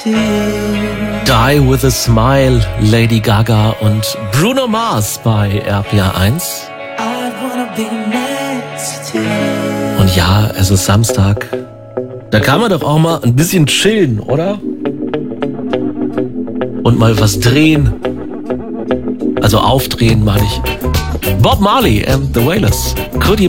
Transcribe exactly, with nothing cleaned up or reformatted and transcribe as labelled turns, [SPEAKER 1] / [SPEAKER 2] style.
[SPEAKER 1] Die with a Smile, Lady Gaga und Bruno Mars bei R P R eins. Und ja, es ist Samstag. Da kann man doch auch mal ein bisschen chillen, oder? Und mal was drehen. Also aufdrehen, meine ich. Bob Marley and the Wailers. Could you